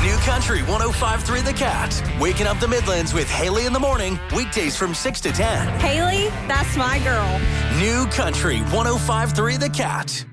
New Country 105.3 The Cat. Waking up the Midlands with Haley in the morning. Weekdays from 6 to 10. Haley, that's my girl. New Country 105.3 The Cat.